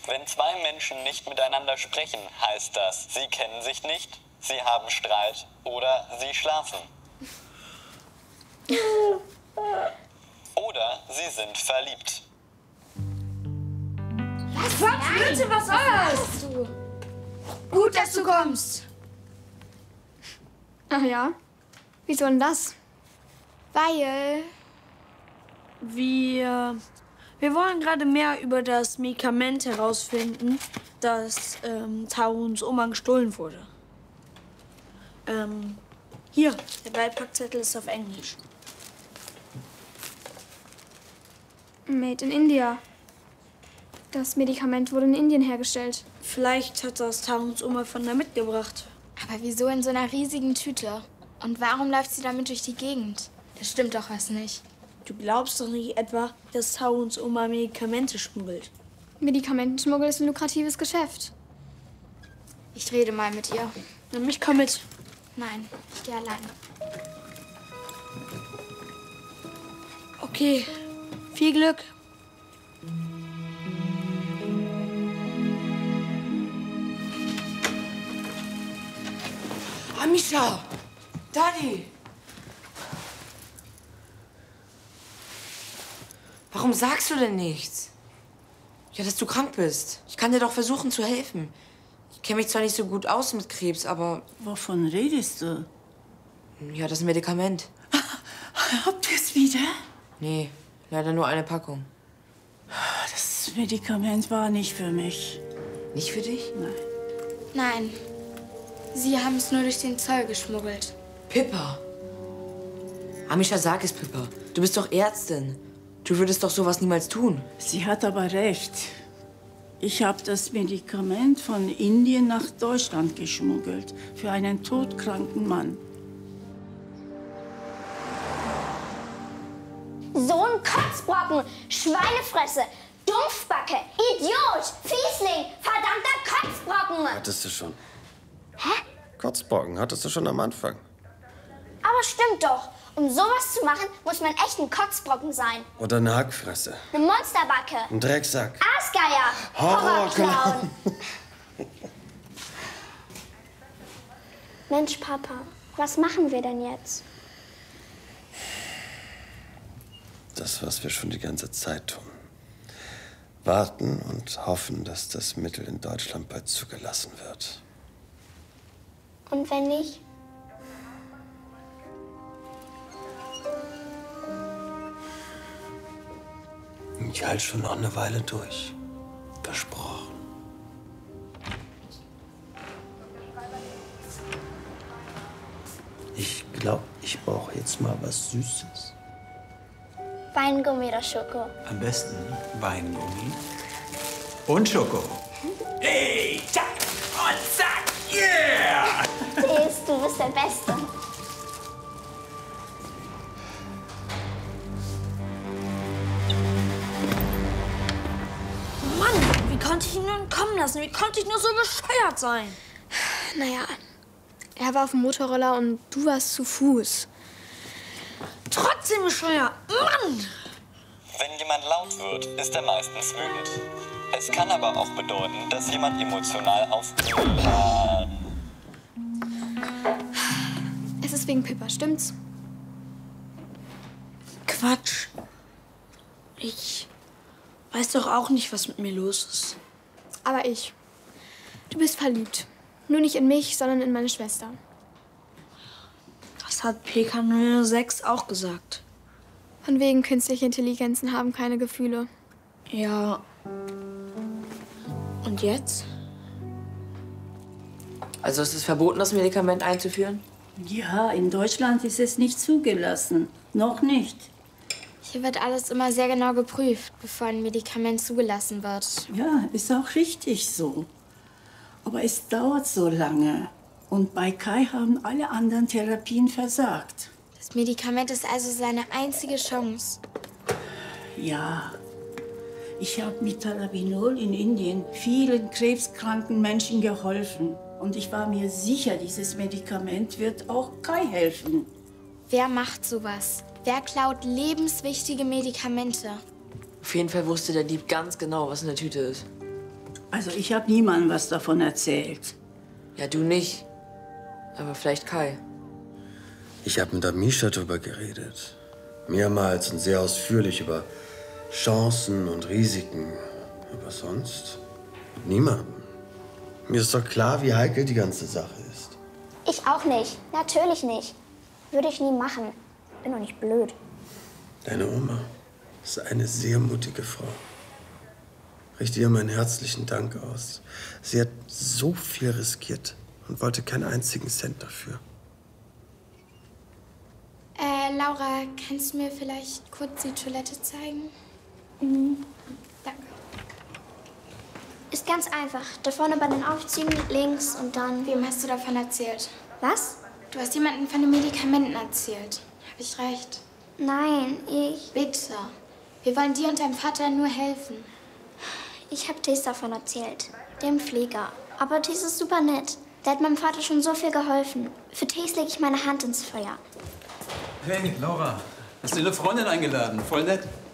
Wenn zwei Menschen nicht miteinander sprechen, heißt das, sie kennen sich nicht, sie haben Streit oder sie schlafen. Oder sie sind verliebt. Bitte, was sollst du? Gut, dass du kommst. Ach ja? Wieso denn das? Weil wir wollen gerade mehr über das Medikament herausfinden, das Taruns Oma gestohlen wurde. Hier, der Beipackzettel ist auf Englisch. Made in India. Das Medikament wurde in Indien hergestellt. Vielleicht hat das Taruns Oma von da mitgebracht. Aber wieso in so einer riesigen Tüte? Und warum läuft sie damit durch die Gegend? Da stimmt doch was nicht. Du glaubst doch nicht etwa, dass Taruns Oma Medikamente schmuggelt? Medikamentenschmuggel ist ein lukratives Geschäft. Ich rede mal mit ihr. Na, ich komm mit. Nein, ich gehe allein. Okay, viel Glück. Amisha! Daddy! Warum sagst du denn nichts? Ja, dass du krank bist. Ich kann dir doch versuchen zu helfen. Ich kenne mich zwar nicht so gut aus mit Krebs, aber... Wovon redest du? Ja, das Medikament. Habt ihr es wieder? Nee, leider nur eine Packung. Das Medikament war nicht für mich. Nicht für dich? Nein. Nein, sie haben es nur durch den Zoll geschmuggelt. Pippa! Amisha, sag es, Pippa. Du bist doch Ärztin. Du würdest doch sowas niemals tun. Sie hat aber recht. Ich habe das Medikament von Indien nach Deutschland geschmuggelt. Für einen todkranken Mann. So ein Kotzbrocken, Schweinefresse, Dumpfbacke, Idiot, Fiesling, verdammter Kotzbrocken. Hattest du schon. Hä? Kotzbrocken hattest du schon am Anfang. Aber stimmt doch. Um sowas zu machen, muss man echt ein Kotzbrocken sein. Oder eine Hackfresse. Eine Monsterbacke. Ein Drecksack. Aasgeier. Horrorclown. Mensch, Papa, was machen wir denn jetzt? Das, was wir schon die ganze Zeit tun. Warten und hoffen, dass das Mittel in Deutschland bald zugelassen wird. Und wenn nicht? Ich halte schon noch eine Weile durch. Versprochen. Ich glaube, ich brauche jetzt mal was Süßes. Weingummi oder Schoko? Am besten Weingummi und Schoko. Hey, zack und zack, yeah! Thes, du bist der Beste. Mann, wie konnte ich ihn nur entkommen lassen? Wie konnte ich nur so bescheuert sein? Naja, er war auf dem Motorroller und du warst zu Fuß. Trotzdem bescheuert. Mann! Wenn jemand laut wird, ist er meistens wütend. Es kann aber auch bedeuten, dass jemand emotional Es ist wegen Pippa, stimmt's? Quatsch. Ich weiß doch auch nicht, was mit mir los ist. Aber ich. Du bist verliebt. Nur nicht in mich, sondern in meine Schwester. Das hat PK06 auch gesagt. Von wegen künstliche Intelligenzen haben keine Gefühle. Ja. Und jetzt? Also ist es verboten, das Medikament einzuführen? Ja, in Deutschland ist es nicht zugelassen. Noch nicht. Hier wird alles immer sehr genau geprüft, bevor ein Medikament zugelassen wird. Ja, ist auch richtig so. Aber es dauert so lange. Und bei Kai haben alle anderen Therapien versagt. Das Medikament ist also seine einzige Chance. Ja. Ich habe mit Talabinol in Indien vielen krebskranken Menschen geholfen. Und ich war mir sicher, dieses Medikament wird auch Kai helfen. Wer macht sowas? Wer klaut lebenswichtige Medikamente? Auf jeden Fall wusste der Dieb ganz genau, was in der Tüte ist. Also ich habe niemandem was davon erzählt. Ja, du nicht. Aber vielleicht Kai. Ich habe mit Amisha darüber geredet. Mehrmals und sehr ausführlich über Chancen und Risiken. Aber sonst mit niemandem. Mir ist doch klar, wie heikel die ganze Sache ist. Ich auch nicht. Natürlich nicht. Würde ich nie machen. Bin doch nicht blöd. Deine Oma ist eine sehr mutige Frau. Richte ihr meinen herzlichen Dank aus. Sie hat so viel riskiert und wollte keinen einzigen Cent dafür. Laura, kannst du mir vielleicht kurz die Toilette zeigen? Danke. Ist ganz einfach. Da vorne bei den Aufzügen links und dann... Wem hast du davon erzählt? Was? Du hast jemandem von den Medikamenten erzählt. Habe ich recht? Nein, ich... Bitte. Wir wollen dir und deinem Vater nur helfen. Ich habe Tess davon erzählt. Dem Pfleger. Aber Tess ist super nett. Der hat meinem Vater schon so viel geholfen. Für Tess lege ich meine Hand ins Feuer. Hey, Laura, hast du eine Freundin eingeladen? Voll nett.